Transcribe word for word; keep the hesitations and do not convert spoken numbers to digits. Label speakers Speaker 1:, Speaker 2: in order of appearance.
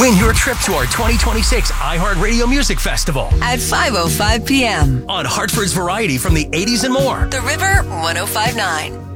Speaker 1: Win your trip to our twenty twenty-six iHeartRadio Music Festival
Speaker 2: at five oh five p.m.
Speaker 1: on Hartford's Variety from the eighties and more.
Speaker 2: The River one oh five point nine.